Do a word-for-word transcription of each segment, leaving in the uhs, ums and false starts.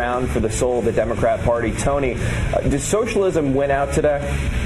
ground for the soul of the Democrat Party. Tony, uh, does socialism win out today?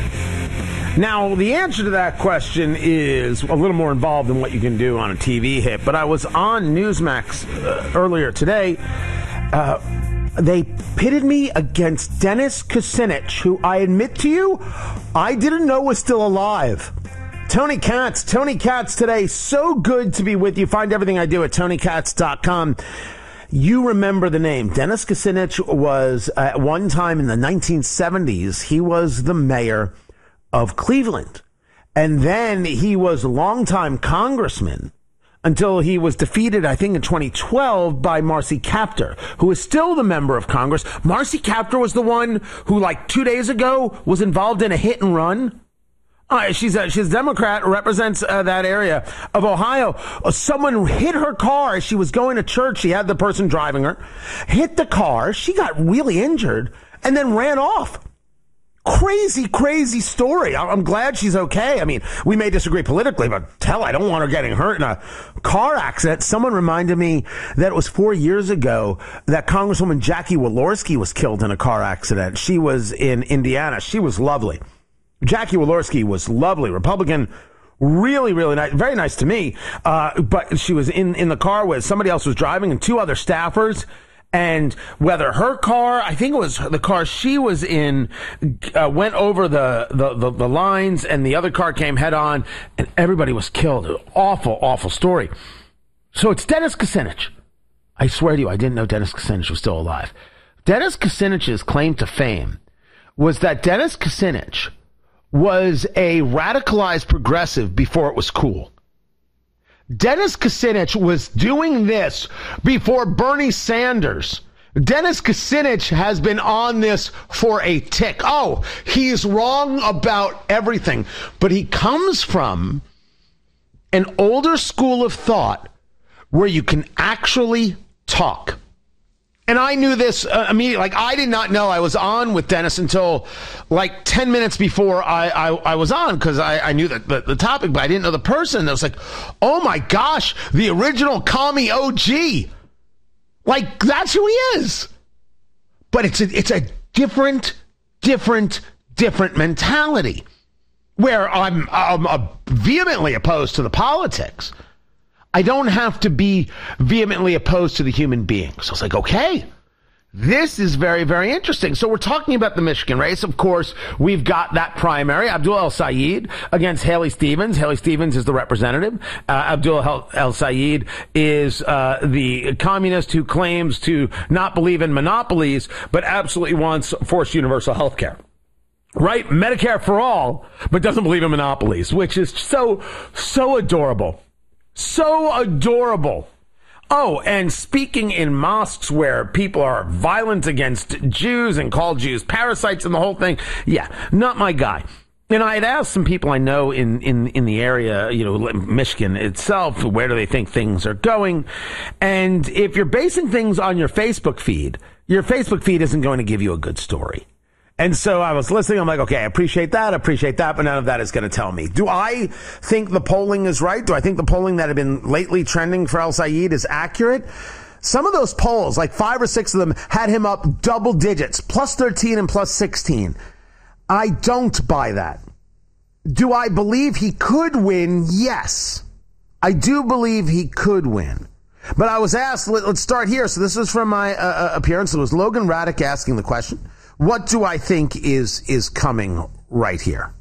Now, the answer to that question is a little more involved than what you can do on a T V hit. But I was on Newsmax uh, earlier today. Uh, they pitted me against Dennis Kucinich, who I admit to you, I didn't know was still alive. Tony Katz. Tony Katz today. So good to be with you. Find everything I do at tony katz dot com. You remember the name. Dennis Kucinich was, uh, at one time in the nineteen seventies, he was the mayor of Cleveland. And then he was a longtime congressman until he was defeated, I think, in twenty twelve by Marcy Kaptur, who is still the member of Congress. Marcy Kaptur was the one who, like, two days ago was involved in a hit and run. Uh, she's a, she's a Democrat, represents uh, that area of Ohio. Uh, someone hit her car as she was going to church. She had the person driving her, hit the car. She got really injured and then ran off. Crazy, crazy story. I'm glad she's okay. I mean, we may disagree politically, but hell, I don't want her getting hurt in a car accident. Someone reminded me that it was four years ago that Congresswoman Jackie Walorski was killed in a car accident. She was in Indiana. She was lovely. Jackie Walorski was lovely, Republican, really, really nice, very nice to me. Uh, but she was in, in the car with somebody else was driving and two other staffers. And whether her car, I think it was the car she was in, uh, went over the, the, the, the lines and the other car came head on and everybody was killed. Awful, awful story. So it's Dennis Kucinich. I swear to you, I didn't know Dennis Kucinich was still alive. Dennis Kucinich's claim to fame was that Dennis Kucinich was a radicalized progressive before it was cool. Dennis Kucinich was doing this before Bernie Sanders. Dennis Kucinich has been on this for a tick. Oh, he's wrong about everything. But he comes from an older school of thought where you can actually talk. And I knew this uh, immediately. Like, I did not know I was on with Dennis until like ten minutes before I, I, I was on, because I, I knew that the, the topic, but I didn't know the person. I was like, oh my gosh, the original commie O G. Like, that's who he is. But it's a, it's a different, different, different mentality where I'm, I'm uh, vehemently opposed to the politics. I don't have to be vehemently opposed to the human being. So it's like, okay, this is very, very interesting. So we're talking about the Michigan race. Of course, we've got that primary, Abdul El-Sayed against Haley Stevens. Haley Stevens is the representative. Uh, Abdul El-Sayed is uh, the communist who claims to not believe in monopolies, but absolutely wants forced universal health care. Right? Medicare for all, but doesn't believe in monopolies, which is so, so adorable. So adorable. Oh, and speaking in mosques where people are violent against Jews and call Jews parasites and the whole thing. Yeah, not my guy. And I had asked some people I know in, in, in the area, you know, Michigan itself, where do they think things are going? And if you're basing things on your Facebook feed, your Facebook feed isn't going to give you a good story. And so I was listening. I'm like, okay, I appreciate that. I appreciate that. But none of that is going to tell me. Do I think the polling is right? Do I think the polling that had been lately trending for El-Sayed is accurate? Some of those polls, like five or six of them, had him up double digits, plus thirteen and plus sixteen. I don't buy that. Do I believe he could win? Yes. I do believe he could win. But I was asked, let, let's start here. So this is from my uh, appearance. It was Logan Raddick asking the question. What do I think is is coming right here?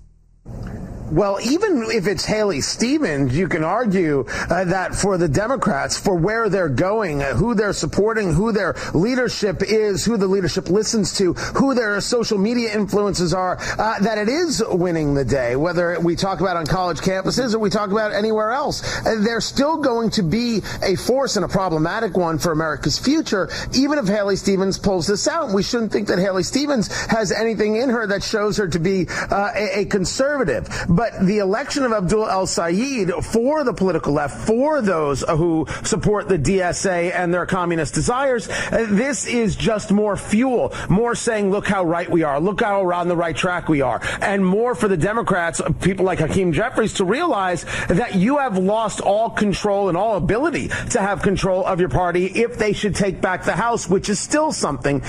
Well, even if it's Haley Stevens, you can argue uh, that for the Democrats, for where they're going, uh, who they're supporting, who their leadership is, who the leadership listens to, who their social media influences are, uh, that it is winning the day, whether we talk about on college campuses or we talk about anywhere else. Uh, they're still going to be a force and a problematic one for America's future, even if Haley Stevens pulls this out. We shouldn't think that Haley Stevens has anything in her that shows her to be uh, a, a conservative. But the election of Abdul El-Sayed for the political left, for those who support the D S A and their communist desires, uh, this is just more fuel, more saying, look how right we are, look how on the right track we are, and more for the Democrats, people like Hakeem Jeffries, to realize that you have lost all control and all ability to have control of your party if they should take back the House, which is still something